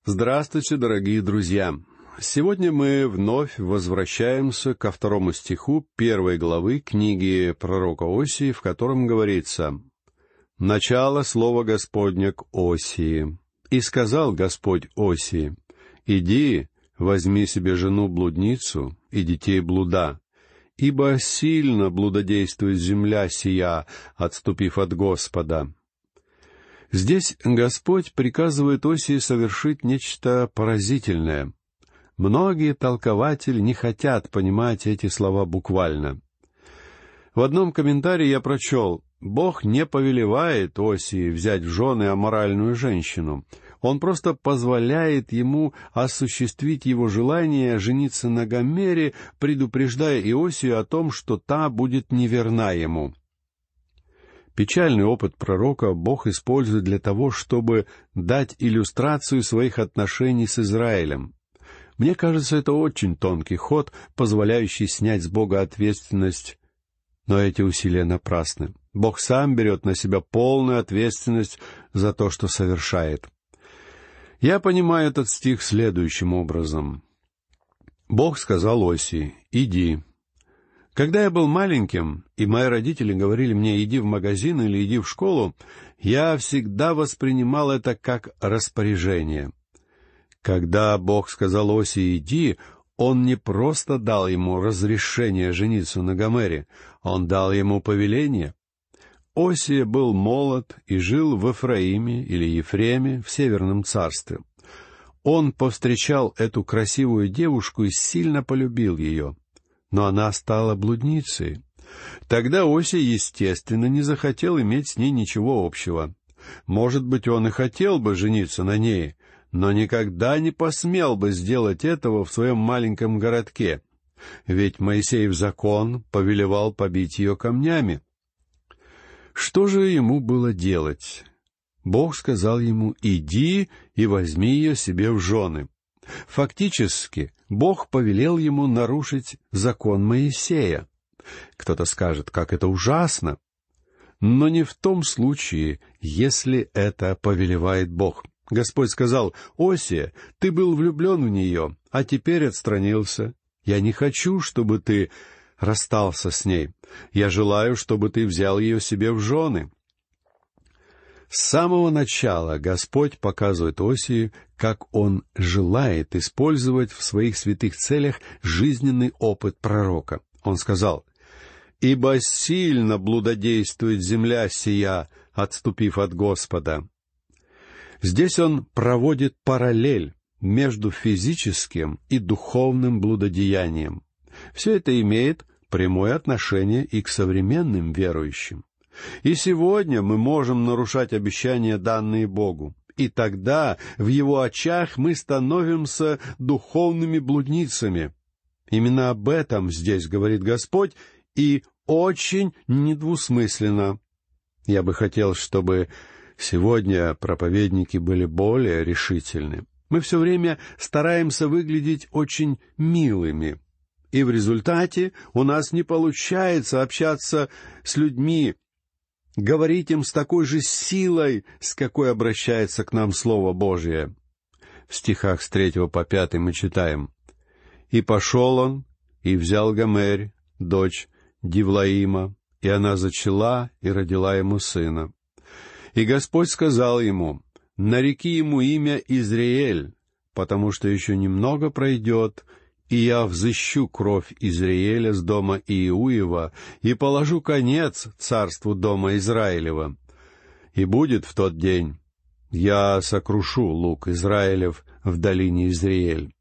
Здравствуйте, дорогие друзья! Сегодня мы вновь возвращаемся ко 2 стиху 1 главы книги пророка Осии, в котором говорится: «Начало слова Господня к Осии. И сказал Господь Осии: иди, возьми себе жену-блудницу и детей блуда, ибо сильно блудодействует земля сия, отступив от Господа». Здесь Господь приказывает Осии совершить нечто поразительное. Многие толкователи не хотят понимать эти слова буквально. В одном комментарии я прочел: Бог не повелевает Осии взять в жены аморальную женщину. Он просто позволяет ему осуществить его желание жениться на Гомере, предупреждая Иосию о том, что та будет неверна ему. Печальный опыт пророка Бог использует для того, чтобы дать иллюстрацию своих отношений с Израилем. Мне кажется, это очень тонкий ход, позволяющий снять с Бога ответственность. Но эти усилия напрасны. Бог сам берет на себя полную ответственность за то, что совершает. Я понимаю этот стих следующим образом. Бог сказал Осии: «Иди». Когда я был маленьким, и мои родители говорили мне: «Иди в магазин» или «Иди в школу», я всегда воспринимал это как распоряжение. Когда Бог сказал Осии «иди», Он не просто дал ему разрешение жениться на Гомере, Он дал ему повеление. Осия был молод и жил в Эфраиме или Ефреме в Северном царстве. Он повстречал эту красивую девушку и сильно полюбил ее. Но она стала блудницей. Тогда Осия, естественно, не захотел иметь с ней ничего общего. Может быть, он и хотел бы жениться на ней, но никогда не посмел бы сделать этого в своем маленьком городке, ведь Моисеев закон повелевал побить ее камнями. Что же ему было делать? Бог сказал ему: «Иди и возьми ее себе в жены». Фактически, Бог повелел ему нарушить закон Моисея. Кто-то скажет: как это ужасно! Но не в том случае, если это повелевает Бог. Господь сказал: «Осия, ты был влюблен в нее, а теперь отстранился. Я не хочу, чтобы ты расстался с ней. Я желаю, чтобы ты взял ее себе в жены». С самого начала Господь показывает Осии, как Он желает использовать в своих святых целях жизненный опыт пророка. Он сказал: «Ибо сильно блудодействует земля сия, отступив от Господа». Здесь Он проводит параллель между физическим и духовным блудодеянием. Все это имеет прямое отношение и к современным верующим. И сегодня мы можем нарушать обещания, данные Богу. И тогда в Его очах мы становимся духовными блудницами. Именно об этом здесь говорит Господь, и очень недвусмысленно. Я бы хотел, чтобы сегодня проповедники были более решительны. Мы все время стараемся выглядеть очень милыми. И в результате у нас не получается общаться с людьми, говорить им с такой же силой, с какой обращается к нам Слово Божие. В стихах с 3 по 5 мы читаем: «И пошел он, и взял Гомерь, дочь Дивлаима, и она зачала и родила ему сына. И Господь сказал ему: нареки ему имя Изриэль, потому что еще немного пройдет, и я взыщу кровь Изриэля с дома Иуева и положу конец царству дома Израилева. И будет в тот день, я сокрушу лук Израилев в долине Изриэль».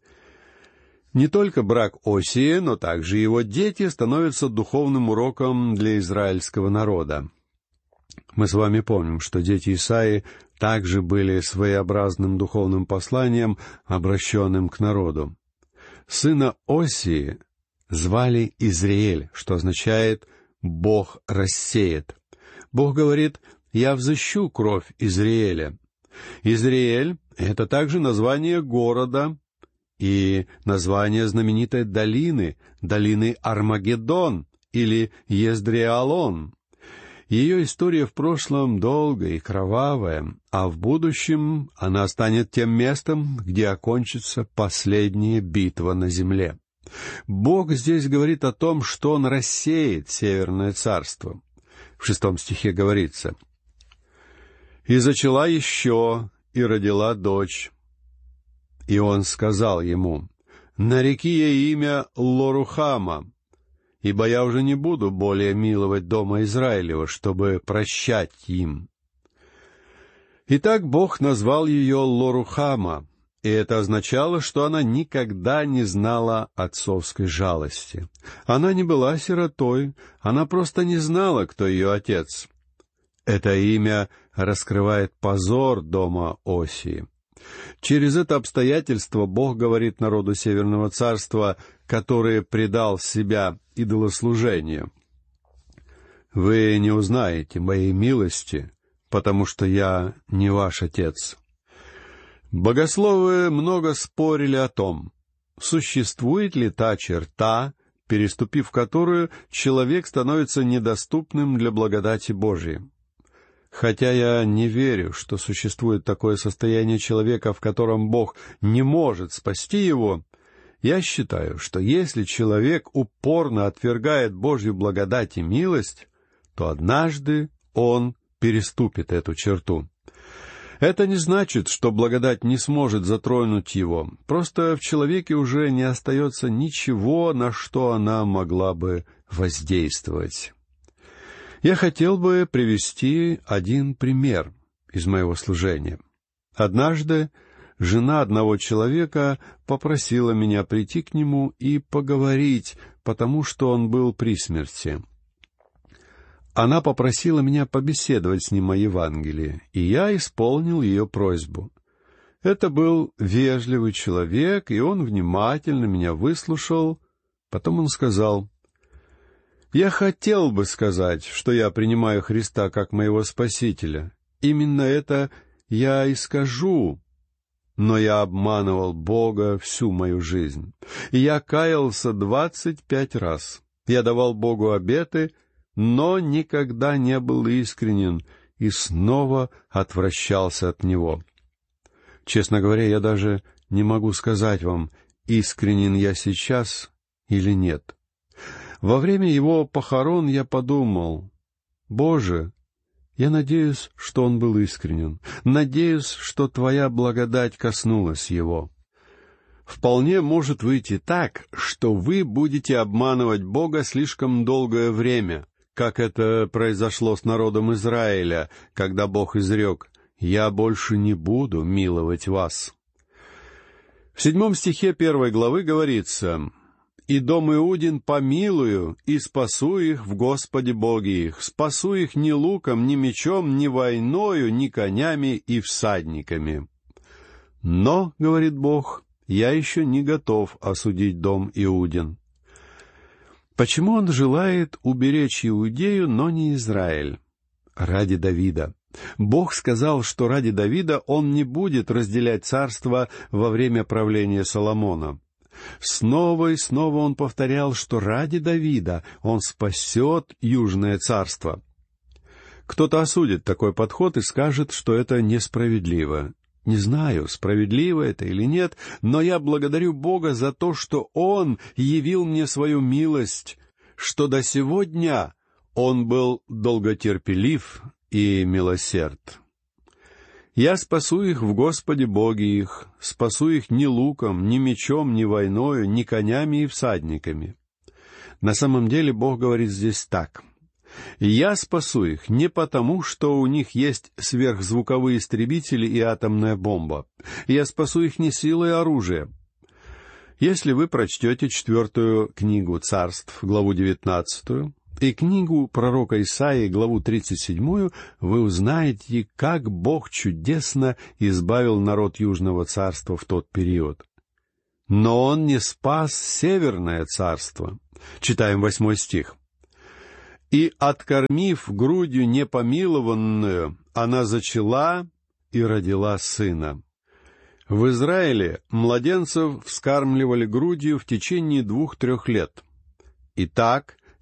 Не только брак Осии, но также его дети становятся духовным уроком для израильского народа. Мы с вами помним, что дети Исаии также были своеобразным духовным посланием, обращенным к народу. Сына Осии звали Изриэль, что означает «Бог рассеет». Бог говорит: «Я взыщу кровь Изриэля». Изриэль — это также название города и название знаменитой долины, долины Армагеддон или Ездреалон. Ее история в прошлом долгая и кровавая, а в будущем она станет тем местом, где окончится последняя битва на земле. Бог здесь говорит о том, что Он рассеет Северное царство. В 6 стихе говорится: «И зачала еще, и родила дочь. И он сказал ему: нареки ей имя Лорухама, ибо я уже не буду более миловать дома Израилева, чтобы прощать им». Итак, Бог назвал ее Лорухама, и это означало, что она никогда не знала отцовской жалости. Она не была сиротой, она просто не знала, кто ее отец. Это имя раскрывает позор дома Осии. Через это обстоятельство Бог говорит народу Северного царства, который предал себя идолослужению: «Вы не узнаете моей милости, потому что я не ваш отец». Богословы много спорили о том, существует ли та черта, переступив которую человек становится недоступным для благодати Божией. Хотя я не верю, что существует такое состояние человека, в котором Бог не может спасти его, я считаю, что если человек упорно отвергает Божью благодать и милость, то однажды он переступит эту черту. Это не значит, что благодать не сможет затронуть его. Просто в человеке уже не остается ничего, на что она могла бы воздействовать. Я хотел бы привести один пример из моего служения. Однажды жена одного человека попросила меня прийти к нему и поговорить, потому что он был при смерти. Она попросила меня побеседовать с ним о Евангелии, и я исполнил ее просьбу. Это был вежливый человек, и он внимательно меня выслушал. Потом он сказал: «Я хотел бы сказать, что я принимаю Христа как моего Спасителя. Именно это я и скажу. Но я обманывал Бога всю мою жизнь. И я каялся 25 раз. Я давал Богу обеты, но никогда не был искренен и снова отвращался от Него. Честно говоря, я даже не могу сказать вам, искренен я сейчас или нет. Во время его похорон я подумал: Боже, я надеюсь, что он был искренен. Надеюсь, что Твоя благодать коснулась его. Вполне может выйти так, что вы будете обманывать Бога слишком долгое время, как это произошло с народом Израиля, когда Бог изрек: «Я больше не буду миловать вас». В 7 стихе 1 главы говорится: «И дом Иудин помилую, и спасу их в Господе Боге их, спасу их ни луком, ни мечом, ни войною, ни конями и всадниками». Но, говорит Бог, я еще не готов осудить дом Иудин. Почему он желает уберечь Иудею, но не Израиль? Ради Давида. Бог сказал, что ради Давида он не будет разделять царство во время правления Соломона. Снова и снова он повторял, что ради Давида он спасет Южное царство. Кто-то осудит такой подход и скажет, что это несправедливо. Не знаю, справедливо это или нет, но я благодарю Бога за то, что Он явил мне свою милость, что до сего дня Он был долготерпелив и милосерд. «Я спасу их в Господе Боге их, спасу их ни луком, ни мечом, ни войною, ни конями и всадниками». На самом деле Бог говорит здесь так: «Я спасу их не потому, что у них есть сверхзвуковые истребители и атомная бомба. Я спасу их не силой оружия». Если вы прочтете 4 книгу Царств, главу 19, и книгу пророка Исаии, главу 37, вы узнаете, как Бог чудесно избавил народ Южного царства в тот период. Но Он не спас Северное царство. Читаем 8 стих. «И, откормив грудью непомилованную, она зачала и родила сына». В Израиле младенцев вскармливали грудью в течение 2-3 лет. Итак,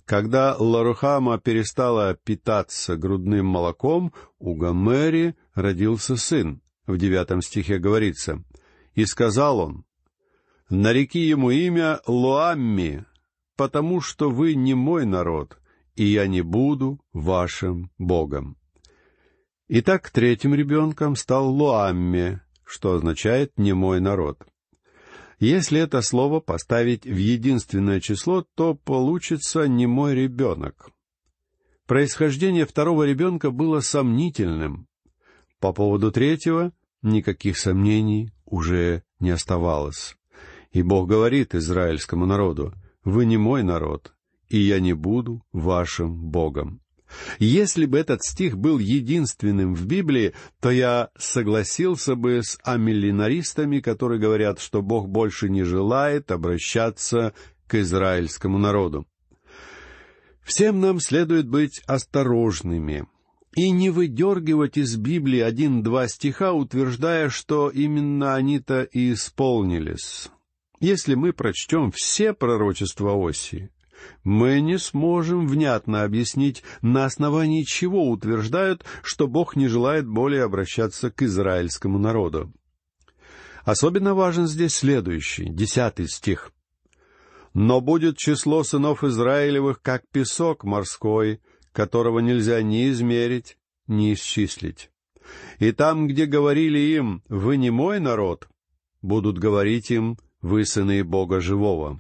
Когда Лорухама перестала питаться грудным молоком, у Гомери родился сын. В 9 стихе говорится: «И сказал он: нареки ему имя Лоамми, потому что вы не мой народ, и я не буду вашим Богом». Итак, третьим ребенком стал Лоамми, что означает «не мой народ». Если это слово поставить в единственное число, то получится «не мой ребенок». Происхождение второго ребенка было сомнительным. По поводу третьего никаких сомнений уже не оставалось. И Бог говорит израильскому народу: «Вы не мой народ, и я не буду вашим Богом». Если бы этот стих был единственным в Библии, то я согласился бы с амиллинаристами, которые говорят, что Бог больше не желает обращаться к израильскому народу. Всем нам следует быть осторожными и не выдергивать из Библии 1-2 стиха, утверждая, что именно они-то и исполнились. Если мы прочтем все пророчества Осии, мы не сможем внятно объяснить, на основании чего утверждают, что Бог не желает более обращаться к израильскому народу. Особенно важен здесь следующий, 10 стих. «Но будет число сынов Израилевых, как песок морской, которого нельзя ни измерить, ни исчислить. И там, где говорили им: вы не мой народ, будут говорить им: вы сыны Бога живого.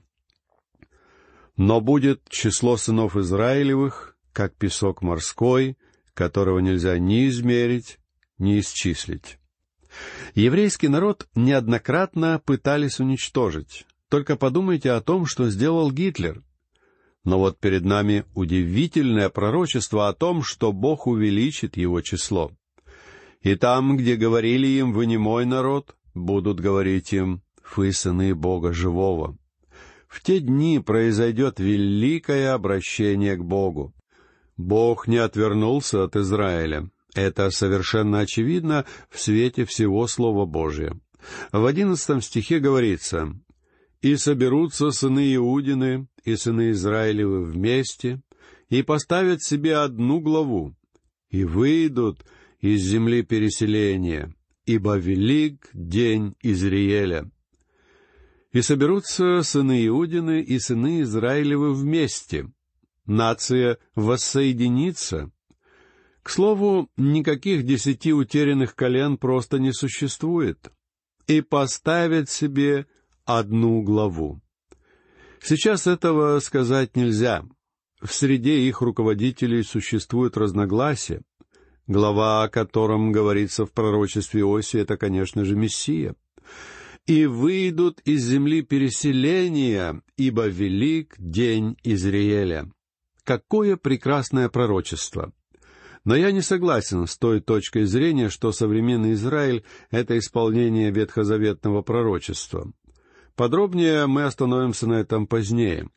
Но будет число сынов Израилевых, как песок морской, которого нельзя ни измерить, ни исчислить». Еврейский народ неоднократно пытались уничтожить. Только подумайте о том, что сделал Гитлер. Но вот перед нами удивительное пророчество о том, что Бог увеличит его число. «И там, где говорили им: вы не мой народ, будут говорить им: вы сыны Бога живого». В те дни произойдет великое обращение к Богу. Бог не отвернулся от Израиля. Это совершенно очевидно в свете всего Слова Божия. В 11 стихе говорится: «И соберутся сыны Иудины и сыны Израилевы вместе, и поставят себе одну главу, и выйдут из земли переселения, ибо велик день Изриэля. И соберутся сыны Иудины и сыны Израилевы вместе». Нация воссоединится. К слову, никаких 10 утерянных колен просто не существует. «И поставят себе одну главу». Сейчас этого сказать нельзя. В среде их руководителей существует разногласия. Глава, о котором говорится в пророчестве Осии, это, конечно же, Мессия. «И выйдут из земли переселения, ибо велик день Изриэля». Какое прекрасное пророчество! Но я не согласен с той точкой зрения, что современный Израиль — это исполнение ветхозаветного пророчества. Подробнее мы остановимся на этом позднее.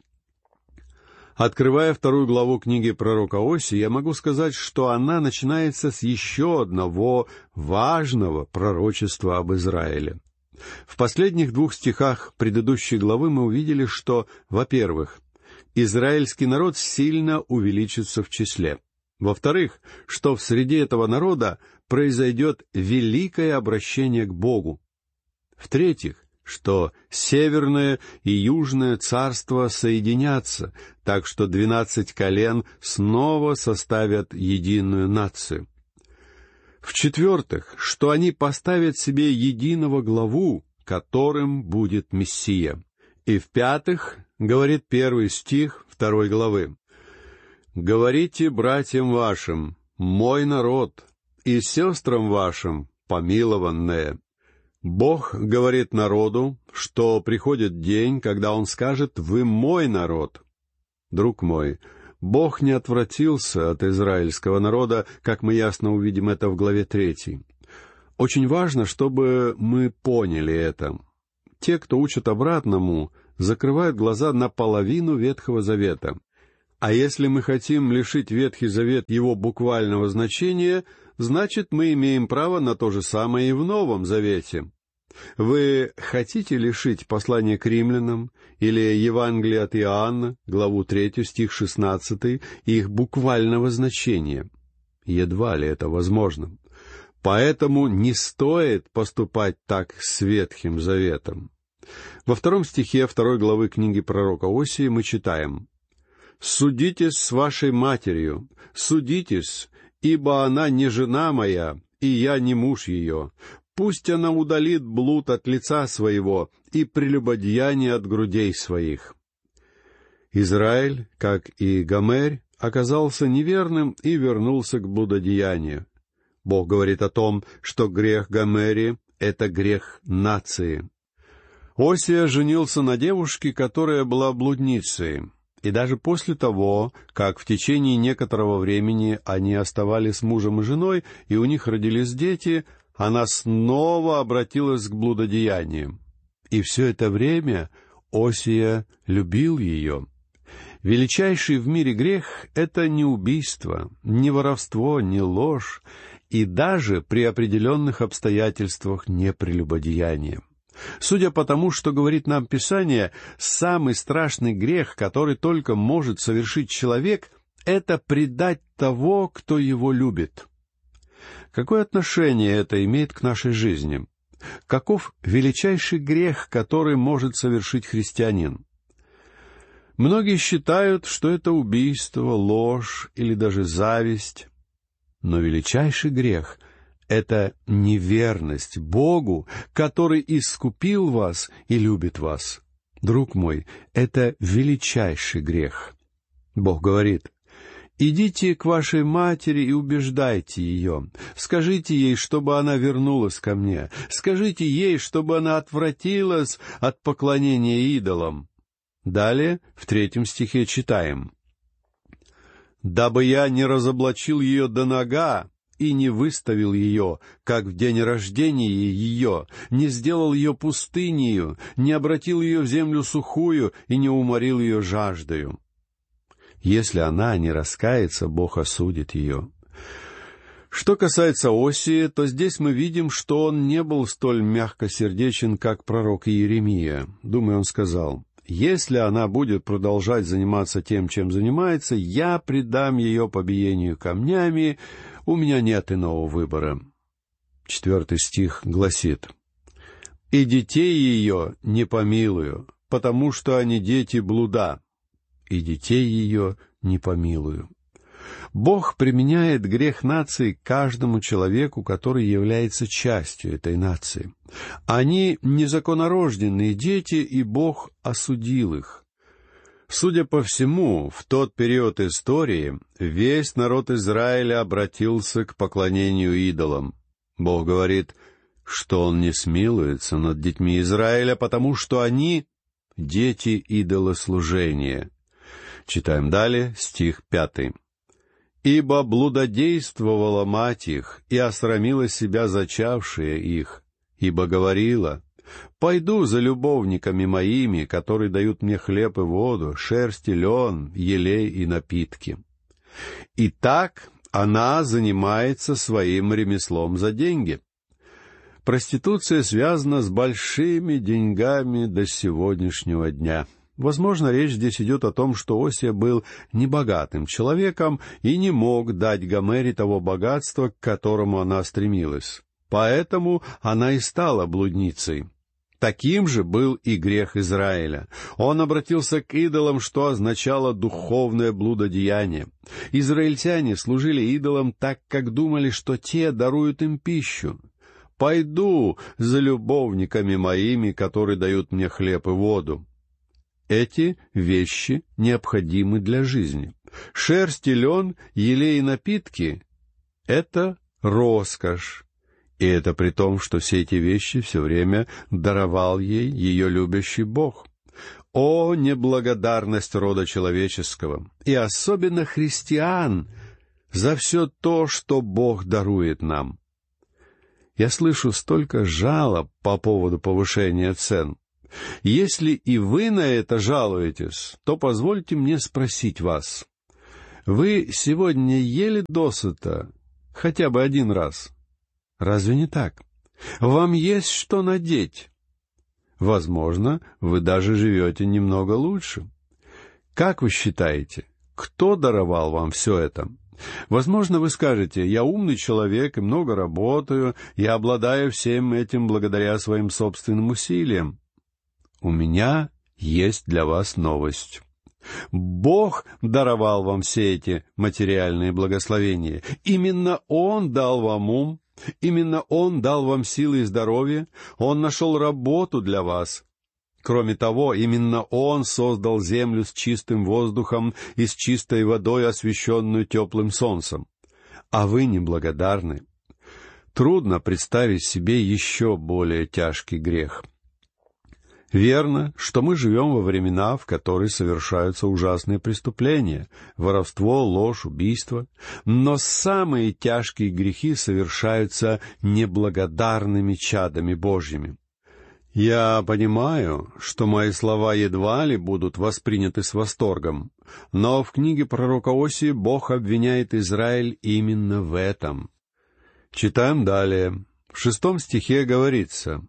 Открывая 2 главу книги пророка Осии, я могу сказать, что она начинается с еще одного важного пророчества об Израиле. В последних 2 стихах предыдущей главы мы увидели, что, во-первых, израильский народ сильно увеличится в числе. Во-вторых, что в среде этого народа произойдет великое обращение к Богу. В-третьих, что северное и южное царство соединятся, так что 12 колен снова составят единую нацию. В-четвертых, что они поставят себе единого главу, которым будет Мессия. И в-пятых, говорит 1 стих 2 главы: «Говорите братьям вашим: мой народ, и сестрам вашим, помилованные». Бог говорит народу, что приходит день, когда Он скажет: «Вы мой народ». Друг мой, Бог не отвратился от израильского народа, как мы ясно увидим это в главе 3. Очень важно, чтобы мы поняли это. Те, кто учат обратному, закрывают глаза на половину Ветхого Завета. А если мы хотим лишить Ветхий Завет его буквального значения, значит, мы имеем право на то же самое и в Новом Завете. Вы хотите лишить послание к римлянам или Евангелие от Иоанна, главу 3, стих 16, их буквального значения? Едва ли это возможно. Поэтому не стоит поступать так с Ветхим Заветом. Во 2 стихе 2 главы книги пророка Осии мы читаем: «Судитесь с вашей матерью, судитесь, ибо она не жена моя, и я не муж ее. Пусть она удалит блуд от лица своего и прелюбодеяние от грудей своих». Израиль, как и Гомер, оказался неверным и вернулся к блудодеянию. Бог говорит о том, что грех Гомери — это грех нации. Осия женился на девушке, которая была блудницей, и даже после того, как в течение некоторого времени они оставались с мужем и женой, и у них родились дети, она снова обратилась к блудодеянию. И все это время Осия любил ее. Величайший в мире грех — это не убийство, не воровство, не ложь, и даже при определенных обстоятельствах не прелюбодеяние. Судя по тому, что говорит нам Писание, самый страшный грех, который только может совершить человек, это предать того, кто его любит. Какое отношение это имеет к нашей жизни? Каков величайший грех, который может совершить христианин? Многие считают, что это убийство, ложь или даже зависть. Но величайший грех — это неверность Богу, который искупил вас и любит вас. Друг мой, это величайший грех. Бог говорит: «Идите к вашей матери и убеждайте ее. Скажите ей, чтобы она вернулась ко мне. Скажите ей, чтобы она отвратилась от поклонения идолам». Далее, в 3 стихе читаем: «Дабы я не разоблачил ее до нога и не выставил ее, как в день рождения ее, не сделал ее пустынею, не обратил ее в землю сухую и не уморил ее жаждою». Если она не раскается, Бог осудит ее. Что касается Осии, то здесь мы видим, что он не был столь мягкосердечен, как пророк Иеремия. Думаю, он сказал: «Если она будет продолжать заниматься тем, чем занимается, я предам ее побиению камнями, у меня нет иного выбора». 4 стих гласит: «И детей ее не помилую, потому что они дети блуда, и детей ее не помилую». Бог применяет грех нации каждому человеку, который является частью этой нации. Они незаконнорожденные дети, и Бог осудил их. Судя по всему, в тот период истории весь народ Израиля обратился к поклонению идолам. Бог говорит, что Он не смилуется над детьми Израиля, потому что они — дети идолослужения. Читаем далее, стих 5. «Ибо блудодействовала мать их, и осрамила себя зачавшая их, ибо говорила: пойду за любовниками моими, которые дают мне хлеб и воду, шерсть и лен, елей и напитки. И так она занимается своим ремеслом за деньги». Проституция связана с большими деньгами до сегодняшнего дня. Возможно, речь здесь идет о том, что Осия был небогатым человеком и не мог дать Гомере того богатства, к которому она стремилась. Поэтому она и стала блудницей. Таким же был и грех Израиля. Он обратился к идолам, что означало духовное блудодеяние. Израильтяне служили идолам так, как думали, что те даруют им пищу. «Пойду за любовниками моими, которые дают мне хлеб и воду». Эти вещи необходимы для жизни. Шерсть и лен, елей и напитки — это роскошь. И это при том, что все эти вещи все время даровал ей ее любящий Бог. О, неблагодарность рода человеческого, и особенно христиан, за все то, что Бог дарует нам. Я слышу столько жалоб по поводу повышения цен. Если и вы на это жалуетесь, то позвольте мне спросить вас: вы сегодня ели досыта хотя бы один раз? Разве не так? Вам есть что надеть. Возможно, вы даже живете немного лучше. Как вы считаете, кто даровал вам все это? Возможно, вы скажете: «Я умный человек и много работаю, я обладаю всем этим благодаря своим собственным усилиям». У меня есть для вас новость. Бог даровал вам все эти материальные благословения. Именно Он дал вам ум, именно Он дал вам силы и здоровье, Он нашел работу для вас. Кроме того, именно Он создал землю с чистым воздухом и с чистой водой, освещенную теплым солнцем. А вы неблагодарны. Трудно представить себе еще более тяжкий грех. Верно, что мы живем во времена, в которые совершаются ужасные преступления — воровство, ложь, убийство. Но самые тяжкие грехи совершаются неблагодарными чадами Божьими. Я понимаю, что мои слова едва ли будут восприняты с восторгом, но в книге пророка Осии Бог обвиняет Израиль именно в этом. Читаем далее. В 6 стихе говорится: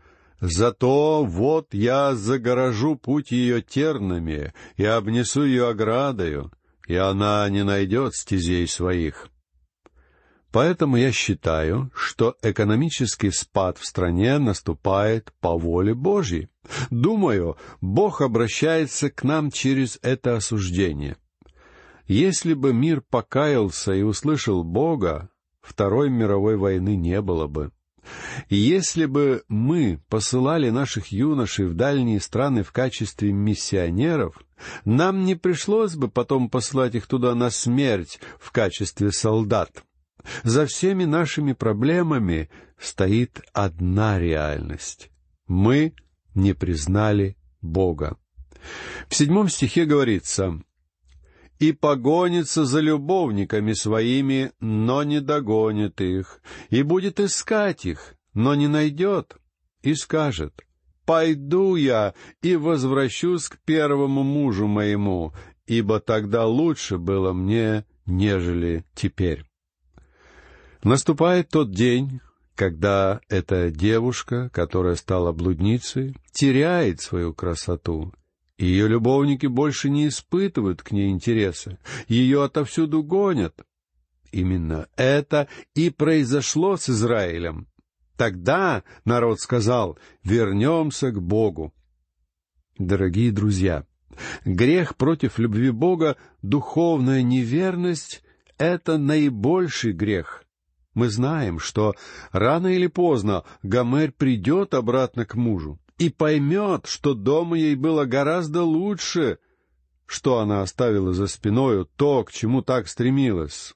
«Зато вот я загорожу путь ее тернами и обнесу ее оградою, и она не найдет стезей своих». Поэтому я считаю, что экономический спад в стране наступает по воле Божьей. Думаю, Бог обращается к нам через это осуждение. Если бы мир покаялся и услышал Бога, Второй мировой войны не было бы. Если бы мы посылали наших юношей в дальние страны в качестве миссионеров, нам не пришлось бы потом посылать их туда на смерть в качестве солдат. За всеми нашими проблемами стоит одна реальность. Мы не признали Бога. В 7 стихе говорится: «И погонится за любовниками своими, но не догонит их, и будет искать их, но не найдет, и скажет: пойду я и возвращусь к первому мужу моему, ибо тогда лучше было мне, нежели теперь». Наступает тот день, когда эта девушка, которая стала блудницей, теряет свою красоту. Ее любовники больше не испытывают к ней интереса, ее отовсюду гонят. Именно это и произошло с Израилем. Тогда народ сказал: «Вернемся к Богу». Дорогие друзья, грех против любви Бога, духовная неверность — это наибольший грех. Мы знаем, что рано или поздно Гомер придет обратно к мужу и поймет, что дома ей было гораздо лучше, что она оставила за спиною то, к чему так стремилась.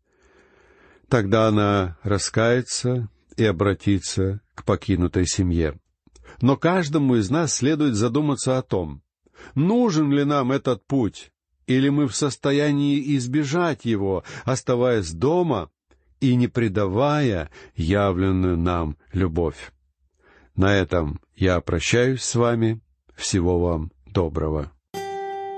Тогда она раскается и обратится к покинутой семье. Но каждому из нас следует задуматься о том, нужен ли нам этот путь, или мы в состоянии избежать его, оставаясь дома и не предавая явленную нам любовь. На этом я прощаюсь с вами. Всего вам доброго.